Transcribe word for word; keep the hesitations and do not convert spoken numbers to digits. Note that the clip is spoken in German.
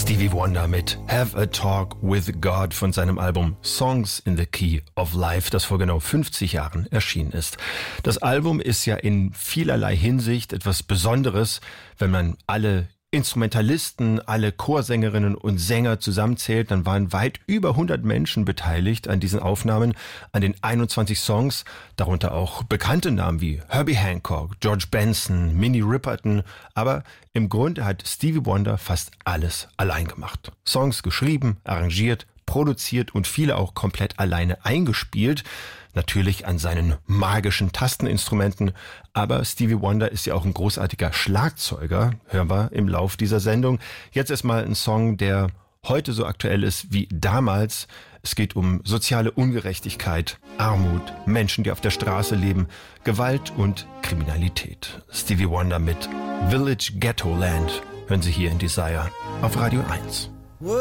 Stevie Wonder mit Have a Talk with God von seinem Album Songs in the Key of Life, das vor genau fünfzig Jahren erschienen ist. Das Album ist ja in vielerlei Hinsicht etwas Besonderes, wenn man alle Instrumentalisten, alle Chorsängerinnen und Sänger zusammenzählt, dann waren weit über hundert Menschen beteiligt an diesen Aufnahmen, an den einundzwanzig Songs, darunter auch bekannte Namen wie Herbie Hancock, George Benson, Minnie Riperton, aber im Grunde hat Stevie Wonder fast alles allein gemacht. Songs geschrieben, arrangiert, produziert und viele auch komplett alleine eingespielt. Natürlich an seinen magischen Tasteninstrumenten, aber Stevie Wonder ist ja auch ein großartiger Schlagzeuger, hören wir im Lauf dieser Sendung. Jetzt erstmal ein Song, der heute so aktuell ist wie damals. Es geht um soziale Ungerechtigkeit, Armut, Menschen, die auf der Straße leben, Gewalt und Kriminalität. Stevie Wonder mit Village Ghetto Land hören Sie hier in Desire auf Radio eins.